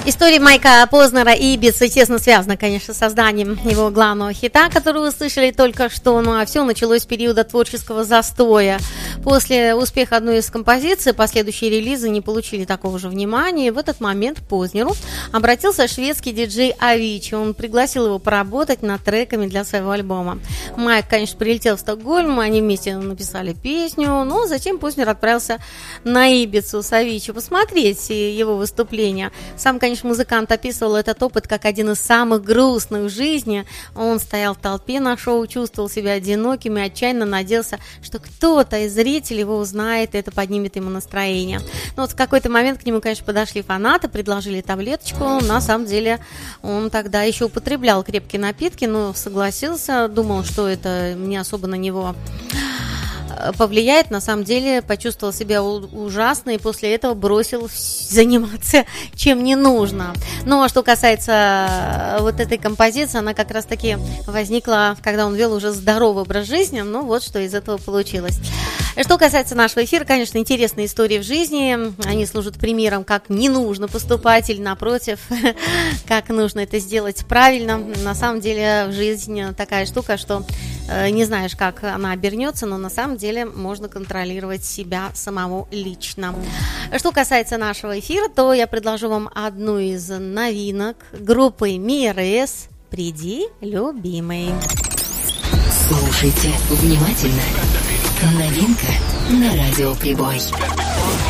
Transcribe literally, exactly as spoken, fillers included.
История Майка Познера и Ибицы тесно связана, конечно, с созданием его главного хита, который вы услышали только что. Ну а все началось с периода творческого застоя. После успеха одной из композиций последующие релизы не получили такого же внимания. И в этот момент к Познеру обратился шведский диджей Авичи. Он пригласил его поработать над треками для своего альбома. Майк, конечно, прилетел в Стокгольм, они вместе написали песню, но затем Познер отправился на Ибицу с Авичи посмотреть его выступление. Сам, конечно, музыкант описывал этот опыт как один из самых грустных в жизни. Он стоял в толпе на шоу, чувствовал себя одиноким и отчаянно надеялся, что кто-то из зрителей его узнает, и это поднимет ему настроение. Но вот в какой-то момент к нему, конечно, подошли фанаты, предложили таблеточку. На самом деле он тогда еще употреблял крепкие напитки, но согласился, думал, что это не особо на него повлияет. На самом деле почувствовал себя ужасно и после этого бросил заниматься чем не нужно. Ну а что касается вот этой композиции, она как раз таки возникла, когда он вел уже здоровый образ жизни. Ну вот что из этого получилось. Что касается нашего эфира, конечно, интересные истории в жизни. Они служат примером, как не нужно поступать или, напротив, как нужно это сделать правильно. На самом деле в жизни такая штука, что не знаешь, как она обернется, но на самом деле можно контролировать себя самому лично. Что касается нашего эфира, то я предложу вам одну из новинок группы Мирес «Приди, любимый». Слушайте внимательно. Новинка на радио Прибой.